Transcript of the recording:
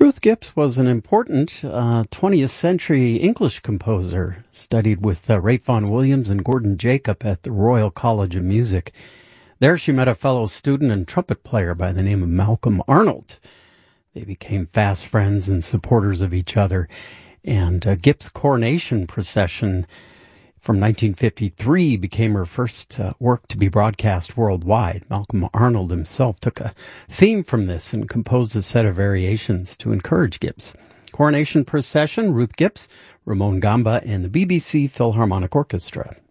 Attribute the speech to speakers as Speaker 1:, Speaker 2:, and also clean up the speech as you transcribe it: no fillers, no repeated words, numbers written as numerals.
Speaker 1: Ruth Gibbs was an important 20th century English composer, studied with Ralph Vaughan Williams and Gordon Jacob at the Royal College of Music. There she met a fellow student and trumpet player by the name of Malcolm Arnold. They became fast friends and supporters of each other, and Gibbs' Coronation Procession from 1953 became her first work to be broadcast worldwide. Malcolm Arnold himself took a theme from this and composed a set of variations to encourage Gibbs. Coronation Procession, Ruth Gibbs, Ramon Gamba, and the BBC Philharmonic Orchestra.